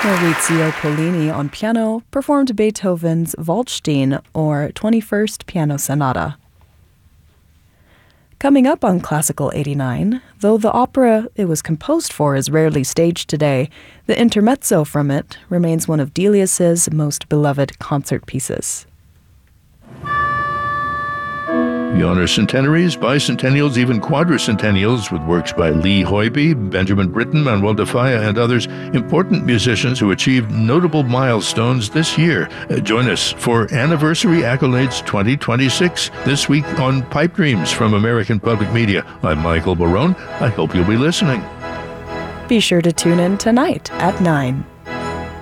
Maurizio Pollini on piano performed Beethoven's Waldstein or 21st Piano Sonata. Coming up on Classical 89, though the opera it was composed for is rarely staged today, the intermezzo from it remains one of Delius's most beloved concert pieces. We honor centenaries, bicentennials, even quadricentennials with works by Lee Hoybe, Benjamin Britten, Manuel de Falla, and others, important musicians who achieved notable milestones this year. Join us for Anniversary Accolades 2026 this week on Pipe Dreams from American Public Media. I'm Michael Barone. I hope you'll be listening. Be sure to tune in tonight at 9.